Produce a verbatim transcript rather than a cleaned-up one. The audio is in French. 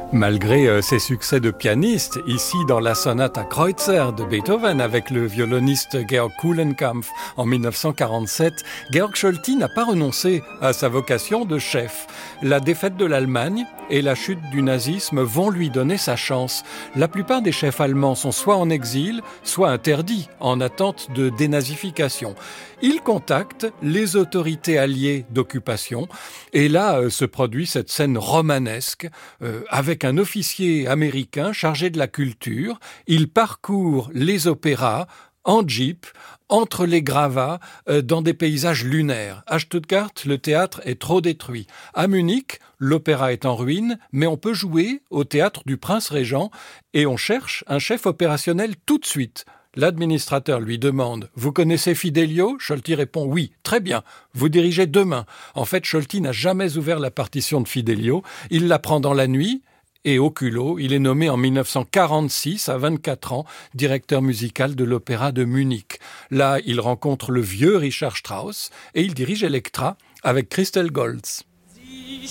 Malgré euh, ses succès de pianiste, ici dans la sonate à Kreutzer de Beethoven avec le violoniste Georg Kulenkampff en mille neuf cent quarante-sept, Georg Scholti n'a pas renoncé à sa vocation de chef. La défaite de l'Allemagne et la chute du nazisme vont lui donner sa chance. La plupart des chefs allemands sont soit en exil, soit interdits en attente de dénazification. Il contacte les autorités alliées d'occupation et là euh, se produit cette scène romanesque euh, avec un officier américain chargé de la culture. Il parcourt les opéras en jeep, entre les gravats, euh, dans des paysages lunaires. À Stuttgart, le théâtre est trop détruit. À Munich, l'opéra est en ruine, mais on peut jouer au théâtre du Prince-Régent et on cherche un chef opérationnel tout de suite. L'administrateur lui demande « Vous connaissez Fidelio ?» Scholti répond « Oui, très bien, vous dirigez demain. » En fait, Scholti n'a jamais ouvert la partition de Fidelio. Il l'apprend dans la nuit et au culot, il est nommé en mille neuf cent quarante-six, à vingt-quatre ans, directeur musical de l'opéra de Munich. Là, il rencontre le vieux Richard Strauss et il dirige Elektra avec Christel Goltz.